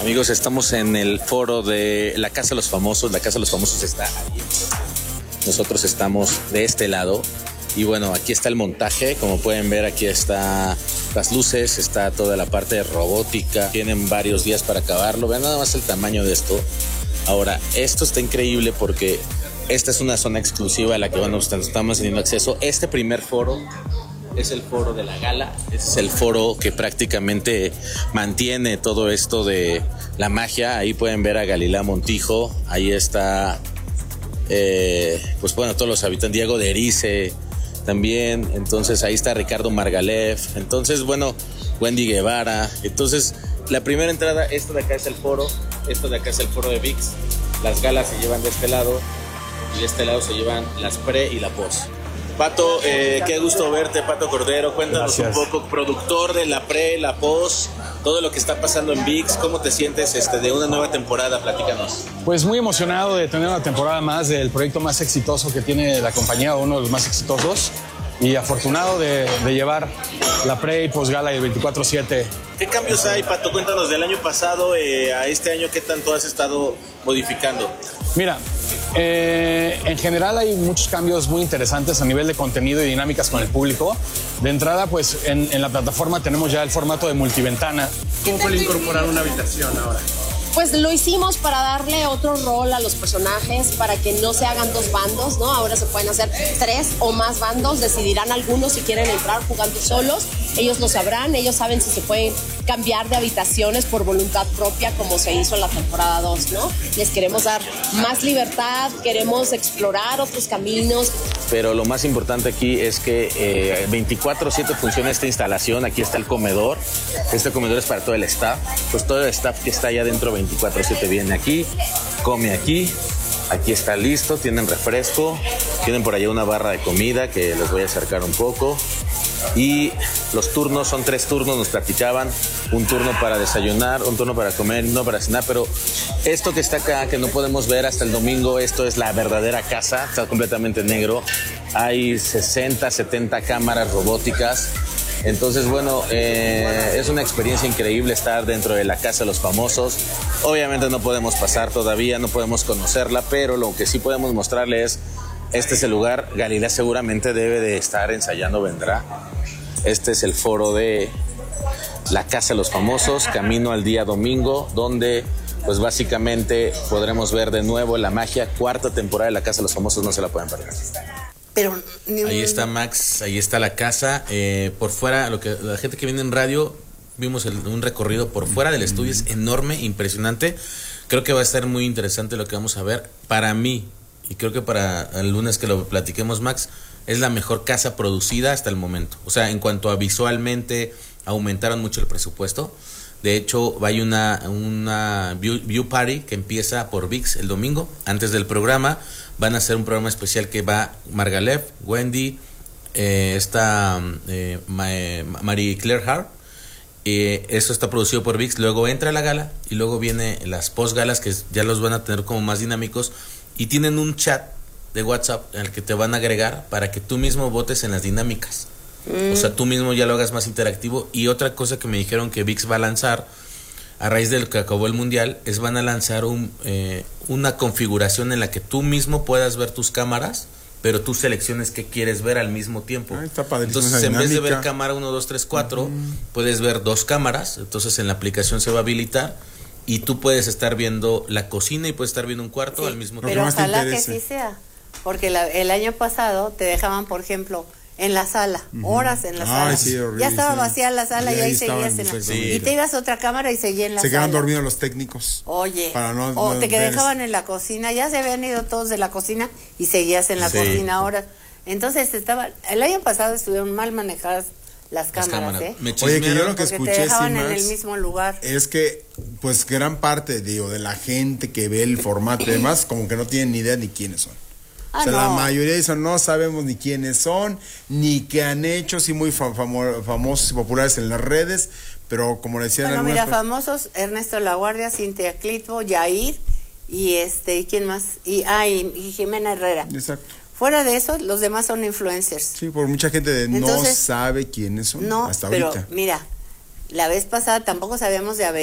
Amigos, estamos en el foro de la Casa de los Famosos. La Casa de los Famosos está ahí. Nosotros estamos de este lado. Y bueno, aquí está el montaje. Como pueden ver, aquí está las luces, está toda la parte de robótica. Tienen varios días para acabarlo. Vean nada más el tamaño de esto. Ahora, esto está increíble porque esta es una zona exclusiva a la que estamos teniendo acceso. Este primer foro es el foro de la gala. Este es el foro que prácticamente mantiene todo esto de la magia. Ahí pueden ver a Galilea Montijo. Ahí está, pues bueno, todos los habitantes. Diego de Erice también. Entonces ahí está Ricardo Margalef. Entonces, bueno, Wendy Guevara. Entonces, la primera entrada, esto de acá es el foro. Esto de acá es el foro de VIX. Las galas se llevan de este lado. Y de este lado se llevan las pre y la post. Pato, qué gusto verte, Pato Cordero. Cuéntanos un poco, productor de la pre, la post, todo lo que está pasando en VIX. ¿Cómo te sientes de una nueva temporada? Platícanos. Pues muy emocionado de tener una temporada más del proyecto más exitoso que tiene la compañía, uno de los más exitosos. Y afortunado de llevar la pre y post gala y el 24/7. ¿Qué cambios hay, Pato? Cuéntanos del año pasado a este año, ¿qué tanto has estado modificando? Mira, en general hay muchos cambios muy interesantes a nivel de contenido y dinámicas con el público. De entrada, pues en la plataforma tenemos ya el formato de multiventana. ¿Cómo fue el incorporar una habitación ahora? Pues lo hicimos para darle otro rol a los personajes, para que no se hagan dos bandos, ¿no? Ahora se pueden hacer 3 o más bandos, decidirán algunos si quieren entrar jugando solos, ellos lo sabrán, ellos saben si se pueden cambiar de habitaciones por voluntad propia, como se hizo en la temporada 2, ¿no? Les queremos dar más libertad, queremos explorar otros caminos. Pero lo más importante aquí es que 24/7 funciona esta instalación. Aquí está el comedor. Este comedor es para todo el staff. Pues todo el staff que está allá adentro 24/7 viene aquí, come aquí. Aquí está listo, tienen refresco. Tienen por allá una barra de comida que les voy a acercar un poco. Y los turnos son 3 turnos, nos platicaban. Un turno para desayunar, un turno para comer, uno para cenar. Pero esto que está acá, que no podemos ver hasta el domingo, esto es la verdadera casa. Está completamente negro. Hay 60, 70 cámaras robóticas. Entonces, bueno, es una experiencia increíble estar dentro de la Casa de los Famosos. Obviamente no podemos pasar todavía, no podemos conocerla, pero lo que sí podemos mostrarle es, este es el lugar. Galilea seguramente debe de estar ensayando, vendrá. Este es el foro de la Casa de los Famosos, camino al día domingo, donde pues básicamente podremos ver de nuevo la magia. 4ª temporada de la Casa de los Famosos, no se la pueden perder. Pero ahí está Max, ahí está la casa. Por fuera, la gente que viene en radio, vimos un recorrido por fuera del estudio, es enorme, impresionante. Creo que va a estar muy interesante lo que vamos a ver. Para mí, y creo que para el lunes que lo platiquemos, Max, es la mejor casa producida hasta el momento. O sea, en cuanto a visualmente, aumentaron mucho el presupuesto. De hecho, hay una view party que empieza por VIX el domingo, antes del programa. Van a hacer un programa especial que va Margalef, Wendy, Marie Claire Hart. Eso está producido por VIX. Luego entra la gala y luego viene las postgalas, que ya los van a tener como más dinámicos. Y tienen un chat de WhatsApp en el que te van a agregar para que tú mismo votes en las dinámicas. O sea, tú mismo ya lo hagas más interactivo. Y otra cosa que me dijeron que VIX va a lanzar a raíz de lo que acabó el mundial es van a lanzar una configuración en la que tú mismo puedas ver tus cámaras, pero tú selecciones qué quieres ver al mismo tiempo. Está padrísimo. Entonces, en vez de ver cámara 1, 2, 3, 4, puedes ver 2 cámaras. Entonces, en la aplicación se va a habilitar y tú puedes estar viendo la cocina y puedes estar viendo un cuarto al mismo tiempo. Pero ojalá que sí sea, porque el año pasado te dejaban, por ejemplo, en la sala, horas en la sala. Sí, horrible, ya estaba vacía la sala y ahí seguías en la sala. Y te ibas a otra cámara y seguías en la sala. Se quedan dormidos los técnicos. Oye, o te dejaban en la cocina, ya se habían ido todos de la cocina y seguías en la cocina horas. Entonces el año pasado estuvieron mal manejadas las cámaras. Oye, que yo lo que escuché, te dejaban en el mismo lugar. Es que, pues, gran parte, de la gente que ve el formato y demás, como que no tienen ni idea ni quiénes son. O sea, la mayoría dicen, no sabemos ni quiénes son, ni qué han hecho, sí muy famosos y populares en las redes, pero como decían algunas... Bueno, mira, famosos, Ernesto Laguardia, Cintia Clitbo, Yair, y ¿quién más? Y Jimena Herrera. Exacto. Fuera de eso, los demás son influencers. Sí, por mucha gente Entonces, no sabe quiénes son hasta ahorita. Pero mira, la vez pasada tampoco sabíamos de